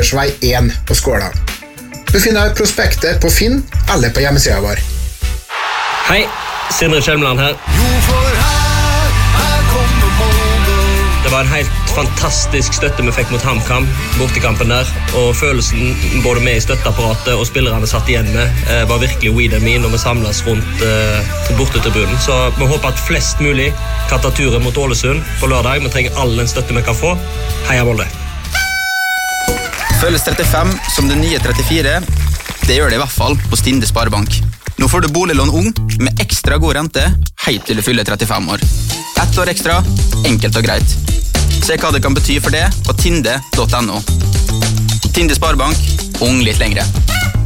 Baldersvei 1 på Skåla. Du finner prospektet på Finn eller på hjemmesiden vår. Hei, Sindre Kjelmeland her. Det var en helt fantastisk støtte vi fikk mot HamKam, bortekampen der, og følelsen både med i støtteapparatet og spillerne satt igjen med var virkelig we and me når vi samles rundt bortetribunen. Så vi håper at flest mulig kan ta turen mot Ålesund på lørdag. Vi trenger all den støtte vi kan få. Heia Molde! Føles 35 som det nye 34. Det gjør det i hvert fall på Stinde Sparebank. Nå får du boliglån ung med ekstra god rente helt til du fyller 35 år. 1 år ekstra, enkelt og greit. Se hva det kan bety for det på tinde.no. Tinde Sparebank, ung litt lengre.